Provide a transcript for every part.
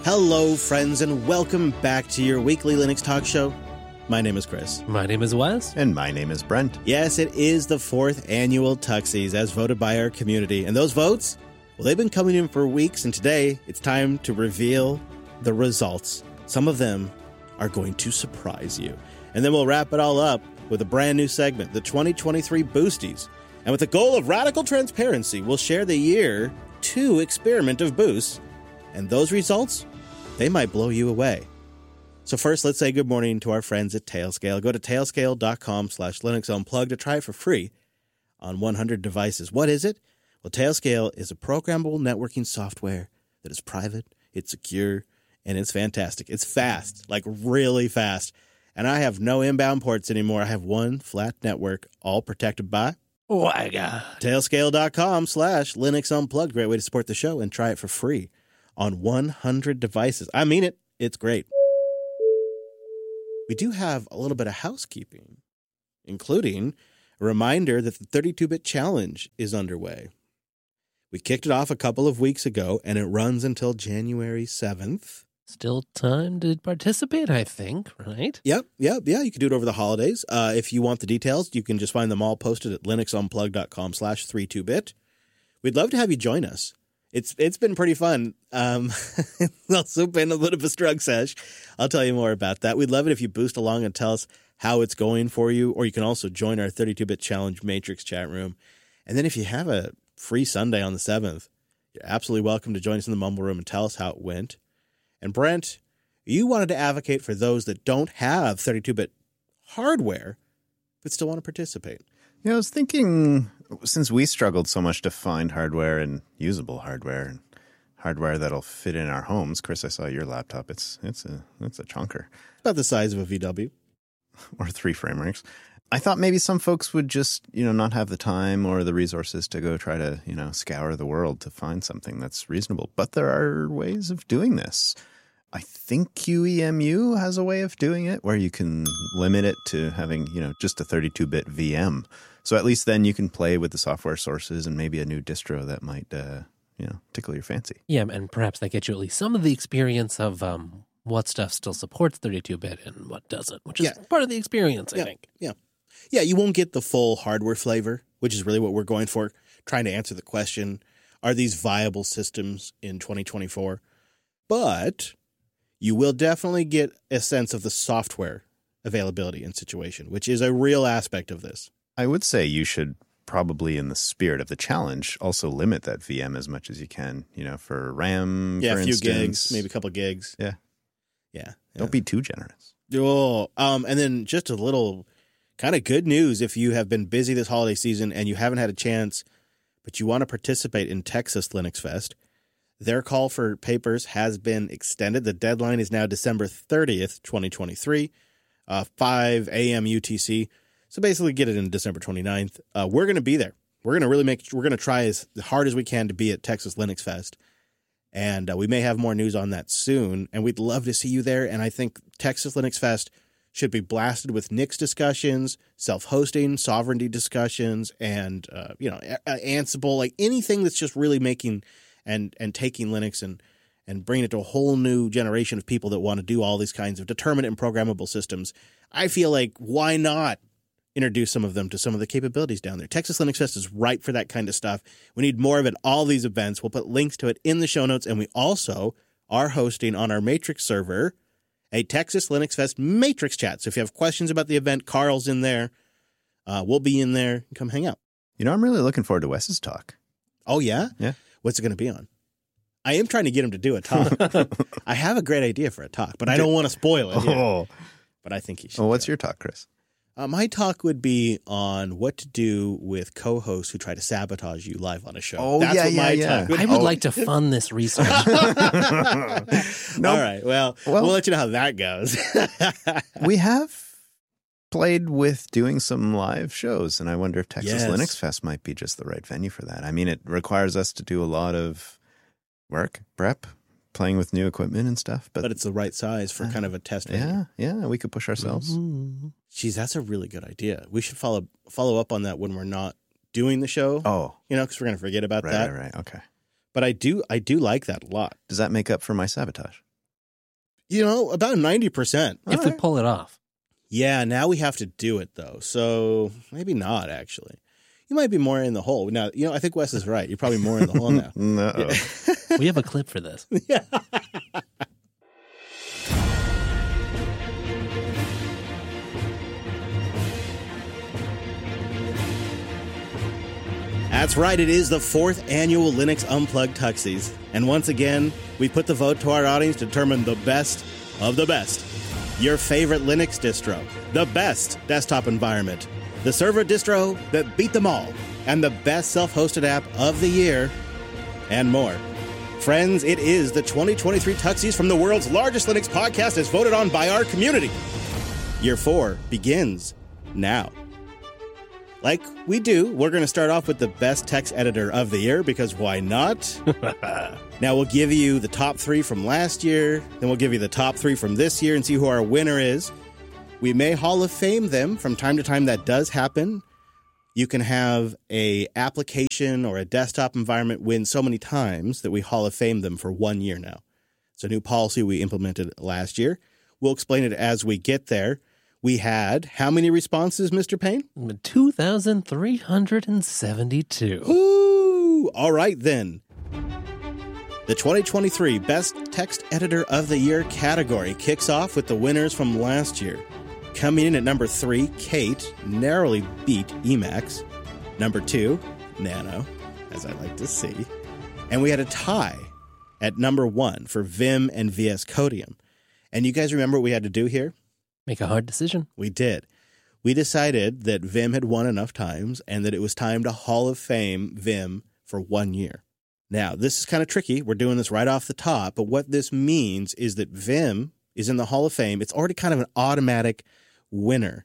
Hello, friends, and welcome back to your weekly Linux talk show. My name is Chris. My name is Wes. And my name is Brent. Yes, it is the 4th annual Tuxies as voted by our community. And those votes, well, they've been coming in for weeks, and today it's time to reveal the results. Some of them are going to surprise you. And then we'll wrap it all up with a brand new segment, the 2023 Boosties. And with the goal of radical transparency, we'll share the year 2 experiment of Boost. And those results, they might blow you away. So first, let's say good morning to our friends at Tailscale. Go to tailscale.com/Linux Unplugged to try it for free on 100 devices. What is it? Well, Tailscale is a programmable networking software that is private, it's secure, and it's fantastic. It's fast, like really fast. And I have no inbound ports anymore. I have one flat network, all protected by WiGA. Tailscale.com/Linux Unplugged. Great way to support the show and try it for free on 100 devices. I mean it. It's great. We do have a little bit of housekeeping, including a reminder that the 32-bit challenge is underway. We kicked it off a couple of weeks ago, and it runs until January 7th. Still time to participate, I think, right? Yep. You can do it over the holidays. If you want the details, you can just find them all posted at linuxunplugged.com/32bit. We'd love to have you join us. It's been pretty fun. It's also been a little bit of a struggle sesh. I'll tell you more about that. We'd love it if you boost along and tell us how it's going for you, or you can also join our 32-bit challenge matrix chat room. And then if you have a free Sunday on the 7th, you're absolutely welcome to join us in the Mumble Room and tell us how it went. And Brent, you wanted to advocate for those that don't have 32-bit hardware but still want to participate. Yeah, I was thinking, since we struggled so much to find hardware and usable hardware and hardware that'll fit in our homes, Chris, I saw your laptop. It's a chunker. It's about the size of a VW. Or 3 frame rates. I thought maybe some folks would just, not have the time or the resources to go try to, scour the world to find something that's reasonable. But there are ways of doing this. I think QEMU has a way of doing it where you can limit it to having, just a 32-bit VM. So at least then you can play with the software sources and maybe a new distro that might, tickle your fancy. Yeah, and perhaps that gets you at least some of the experience of what stuff still supports 32-bit and what doesn't, which is part of the experience, I think. Yeah, you won't get the full hardware flavor, which is really what we're going for, trying to answer the question, are these viable systems in 2024? But you will definitely get a sense of the software availability and situation, which is a real aspect of this. I would say you should probably, in the spirit of the challenge, also limit that VM as much as you can, for RAM, yeah, for a few instance. gigs, maybe a couple of gigs. Yeah. Yeah. Don't be too generous. Oh, and then just a little kind of good news if you have been busy this holiday season and you haven't had a chance, but you want to participate in Texas Linux Fest. Their call for papers has been extended. The deadline is now December 30th, 2023, 5 a.m. UTC. So basically get it in December 29th. We're going to be there. We're going to try as hard as we can to be at Texas Linux Fest. And we may have more news on that soon. And we'd love to see you there. And I think Texas Linux Fest should be blasted with Nix discussions, self-hosting, sovereignty discussions, and, Ansible, like anything that's just really making and taking Linux and bringing it to a whole new generation of people that want to do all these kinds of determinate and programmable systems. I feel like, why not introduce some of them to some of the capabilities down there? Texas Linux Fest is ripe for that kind of stuff. We need more of it, all these events. We'll put links to it in the show notes, and we also are hosting on our Matrix server a Texas Linux Fest Matrix chat. So if you have questions about the event, Carl's in there. We'll be in there. Come hang out. I'm really looking forward to Wes's talk. Oh, yeah? Yeah. What's it going to be on? I am trying to get him to do a talk. I have a great idea for a talk, but I don't want to spoil it. Oh. But I think he should. Well, what's your talk, Chris? My talk would be on what to do with co-hosts who try to sabotage you live on a show. Oh, That's what my yeah. talk would I would like to fund this research. All right. Well, we'll let you know how that goes. We have played with doing some live shows, and I wonder if Texas Linux Fest might be just the right venue for that. I mean, it requires us to do a lot of work, prep, playing with new equipment and stuff. But it's the right size for kind of a test venue. Yeah, we could push ourselves. Geez, that's a really good idea. We should follow up on that when we're not doing the show. Oh. Because we're going to forget about that. Right. Okay. But I do like that a lot. Does that make up for my sabotage? About 90%. If we pull it off. Yeah, now we have to do it, though. So maybe not, actually. You might be more in the hole. Now, I think Wes is right. You're probably more in the hole now. No. Yeah. We have a clip for this. Yeah. That's right. It is the 4th annual Linux Unplugged Tuxies. And once again, we put the vote to our audience to determine the best of the best. Your favorite Linux distro, the best desktop environment, the server distro that beat them all, and the best self-hosted app of the year, and more. Friends, it is the 2023 Tuxies from the world's largest Linux podcast as voted on by our community. Year 4 begins now. Like we do, we're going to start off with the best text editor of the year, because why not? Now, we'll give you the top 3 from last year, then we'll give you the top 3 from this year and see who our winner is. We may Hall of Fame them from time to time. That does happen. You can have a application or a desktop environment win so many times that we Hall of Fame them for 1 year now. It's a new policy we implemented last year. We'll explain it as we get there. We had how many responses, Mr. Payne? 2,372. Ooh! All right, then. The 2023 Best Text Editor of the Year category kicks off with the winners from last year. Coming in at number 3, Kate narrowly beat Emacs. Number 2, Nano, as I like to see. And we had a tie at number 1 for Vim and VS Codium. And you guys remember what we had to do here? Make a hard decision. We did. We decided that Vim had won enough times and that it was time to Hall of Fame Vim for 1 year. Now, this is kind of tricky. We're doing this right off the top, but what this means is that Vim is in the Hall of Fame. It's already kind of an automatic winner.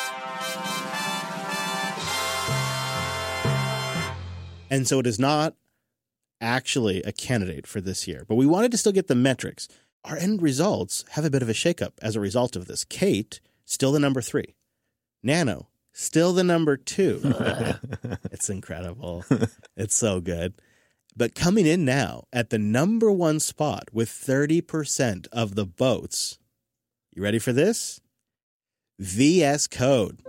And so it is not actually a candidate for this year, but we wanted to still get the metrics. Our end results have a bit of a shakeup as a result of this. Kate, still the number 3. Nano, still the number 2. It's incredible. It's so good. But coming in now at the number 1 spot with 30% of the votes. You ready for this? VS Code.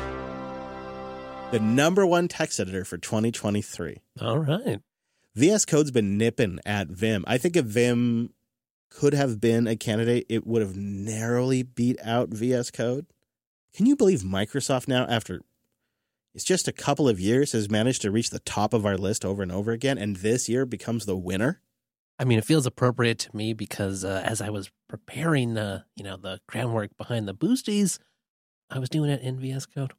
The number 1 text editor for 2023. All right. VS Code's been nipping at Vim. I think if Vim could have been a candidate, it would have narrowly beat out VS Code. Can you believe Microsoft now, after it's just a couple of years, has managed to reach the top of our list over and over again, and this year becomes the winner? I mean, it feels appropriate to me because as I was preparing the groundwork behind the boosties, I was doing it in VS Code.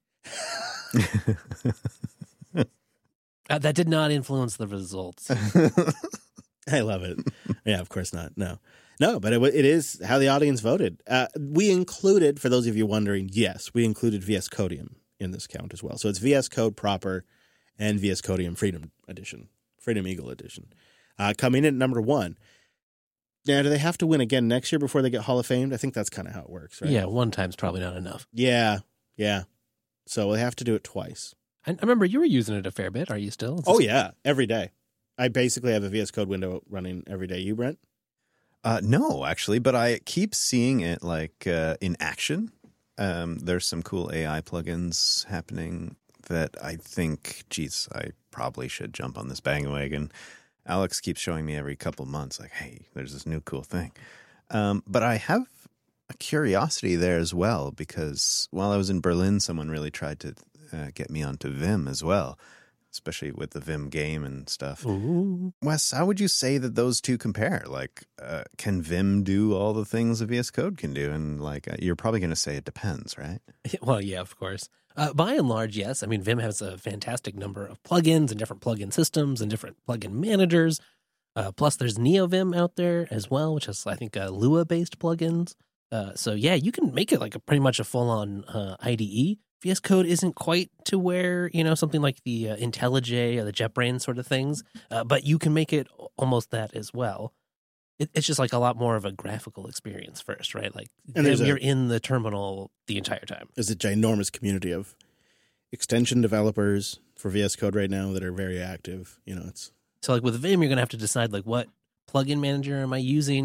That did not influence the results. I love it. Yeah, of course not. No, but it is how the audience voted. We included, for those of you wondering, yes, we included VS Codium in this count as well. So it's VS Code proper and VS Codium Freedom Edition, Freedom Eagle Edition. Coming in at number 1. Now, do they have to win again next year before they get Hall of Famed? I think that's kind of how it works, right? Yeah, 1 time's probably not enough. Yeah. So they have to do it twice. I remember you were using it a fair bit. Are you still? Oh, yeah, every day. I basically have a VS Code window running every day. You, Brent? No, actually, but I keep seeing it in action. There's some cool AI plugins happening that I think, I probably should jump on this bandwagon. Alex keeps showing me every couple months, like, hey, there's this new cool thing. But I have a curiosity there as well, because while I was in Berlin, someone really tried to get me onto Vim as well, especially with the Vim game and stuff. Ooh. Wes, how would you say that those two compare? Can Vim do all the things a VS Code can do? And you're probably going to say it depends, right? Well, yeah, of course. By and large, yes. I mean, Vim has a fantastic number of plugins and different plugin systems and different plugin managers. Plus, there's NeoVim out there as well, which is, I think, Lua-based plugins. So, yeah, you can make it pretty much a full-on IDE. VS Code isn't quite to where, something like the IntelliJ or the JetBrains sort of things, but you can make it almost that as well. It's just a lot more of a graphical experience first, right? And you're in the terminal the entire time. There's a ginormous community of extension developers for VS Code right now that are very active. So with Vim, you're going to have to decide what plugin manager am I using?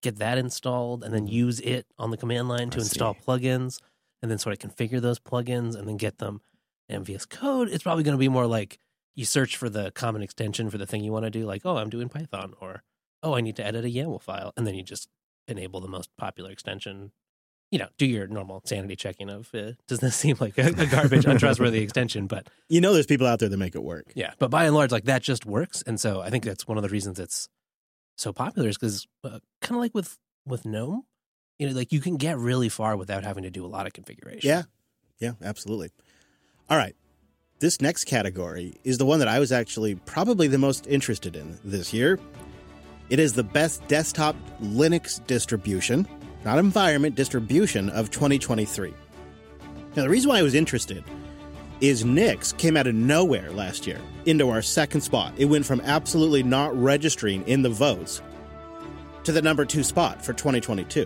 get that installed, and then use it on the command line to install plugins, and then sort of configure those plugins, and then get them in VS Code. It's probably going to be more like you search for the common extension for the thing you want to do, like, oh, I'm doing Python, or, oh, I need to edit a YAML file, and then you just enable the most popular extension. Do your normal sanity checking of, does this seem like a garbage, untrustworthy extension? But there's people out there that make it work. Yeah, but by and large, like, that just works. And so I think that's one of the reasons it's so popular is because kind of like with GNOME, like you can get really far without having to do a lot of configuration. Yeah, absolutely. All right. This next category is the one that I was actually probably the most interested in this year. It is the best desktop Linux distribution, not environment, distribution of 2023. Now, the reason why I was interested is Nix came out of nowhere last year into our second spot. It went from absolutely not registering in the votes to the number 2 spot for 2022.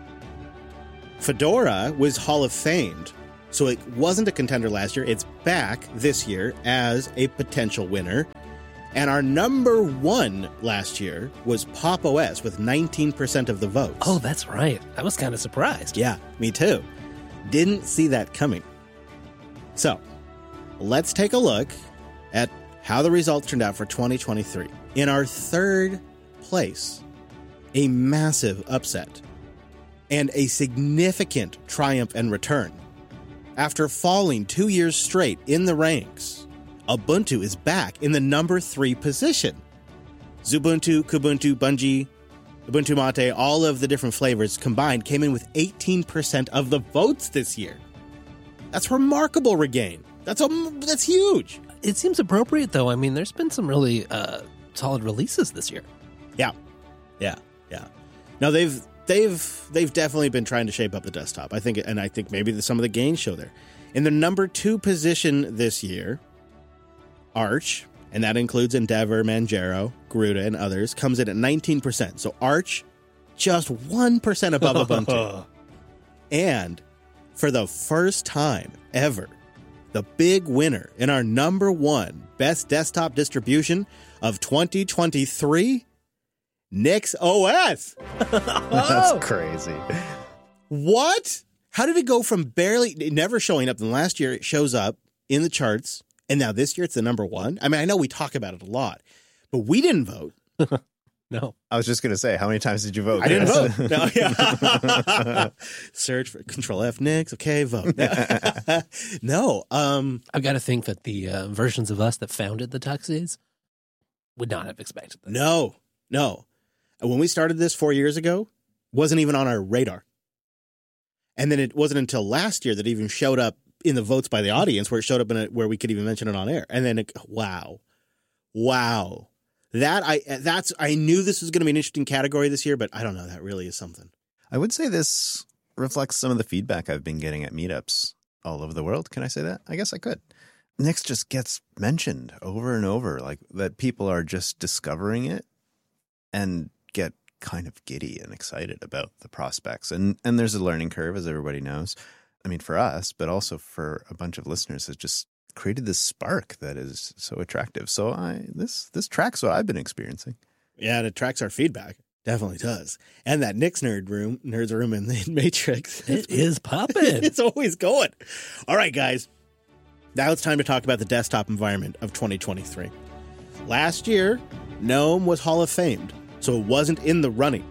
Fedora was Hall of Famed, so it wasn't a contender last year. It's back this year as a potential winner. And our number 1 last year was Pop! OS with 19% of the votes. Oh, that's right. I was kind of surprised. Yeah, me too. Didn't see that coming. So, let's take a look at how the results turned out for 2023. In our third place, a massive upset and a significant triumph and return. After falling 2 years straight in the ranks, Ubuntu is back in the number 3 position. Xubuntu, Kubuntu, Bungie, Ubuntu Mate, all of the different flavors combined came in with 18% of the votes this year. That's remarkable, Regain. That's huge. It seems appropriate, though. I mean, there's been some really solid releases this year. Yeah. No, they've definitely been trying to shape up the desktop. I think maybe some of the gains show there. In the number 2 position this year, Arch, and that includes Endeavor, Manjaro, Garuda, and others, comes in at 19%. So Arch, just 1% above Ubuntu. And for the first time ever, the big winner in our number 1 best desktop distribution of 2023, Nix OS. That's crazy. What? How did it go from never showing up, and last year it shows up in the charts, and now this year it's the number 1? I mean, I know we talk about it a lot, but we didn't vote. No. I was just going to say, how many times did you vote? I didn't vote. No, yeah. Search for Control F Nix. Okay, vote. No. I've got to think that the versions of us that founded the Tuxies would not have expected that. No. When we started this 4 years ago, wasn't even on our radar. And then it wasn't until last year that it even showed up in the votes by the audience, where it showed up where we could even mention it on air. And then, wow. I knew this was going to be an interesting category this year, but I don't know. That really is something. I would say this reflects some of the feedback I've been getting at meetups all over the world. Can I say that? I guess I could. Nix just gets mentioned over and over, like that people are just discovering it and get kind of giddy and excited about the prospects. And there's a learning curve, as everybody knows. I mean, for us, but also for a bunch of listeners, has just created this spark that is so attractive. So this tracks what I've been experiencing. Yeah, and it tracks our feedback. Definitely does. And that Nix nerds room in the Matrix. It is popping. It's always going. All right, guys. Now it's time to talk about the desktop environment of 2023. Last year, GNOME was Hall of Famed, so it wasn't in the running.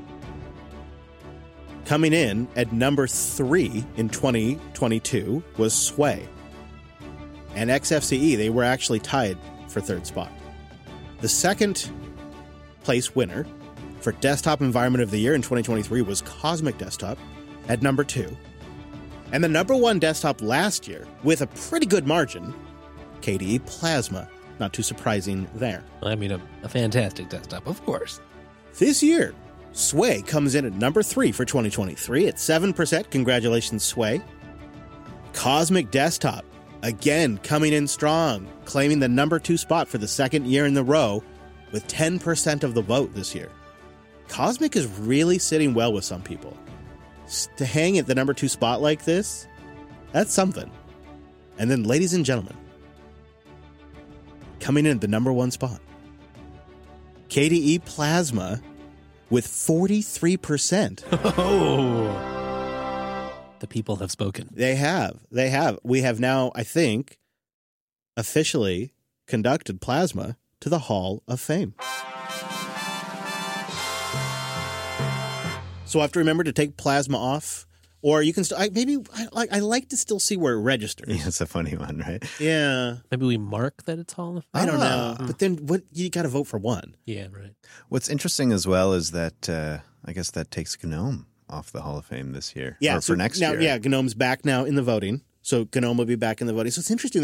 Coming in at number 3 in 2022 was Sway. And XFCE, they were actually tied for third spot. The second place winner for Desktop Environment of the Year in 2023 was Cosmic Desktop at number 2. And the number 1 desktop last year, with a pretty good margin, KDE Plasma. Not too surprising there. I mean, a fantastic desktop, of course. This year, Sway comes in at number 3 for 2023 at 7%. Congratulations, Sway. Cosmic Desktop, again, coming in strong, claiming the number 2 spot for the second year in a row with 10% of the vote this year. Cosmic is really sitting well with some people. To hang at the number 2 spot like this, that's something. And then, ladies and gentlemen, coming in at the number 1 spot, KDE Plasma with 43%. Oh, the people have spoken. They have. We have now, I think, officially conducted Plasma to the Hall of Fame. So I have to remember to take Plasma off, or you can still. I like to still see where it registers. Yeah, it's a funny one, right? Yeah, Maybe we mark that it's Hall of Fame. I don't know, but then what? You got to vote for one. Yeah, right. What's interesting as well is that I guess that takes GNOME off the Hall of Fame this year. Yeah, or so for next now, year. Yeah, GNOME's back now in the voting, so GNOME will be back in the voting. So it's interesting.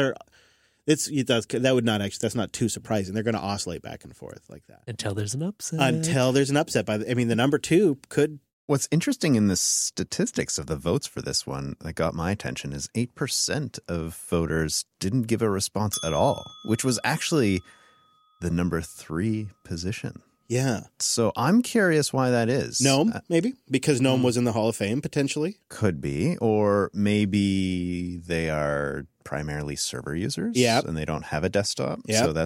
That would not actually. That's not too surprising. They're going to oscillate back and forth like that Until there's an upset. until there's an upset. The number 2 could. What's interesting in the statistics of the votes for this one that got my attention is 8% of voters didn't give a response at all, which was actually the number 3 position. Yeah, So I'm curious why that is. GNOME maybe because GNOME was in the Hall of Fame potentially. Could be, or maybe they are primarily server users Yep. and they don't have a desktop. Yep. So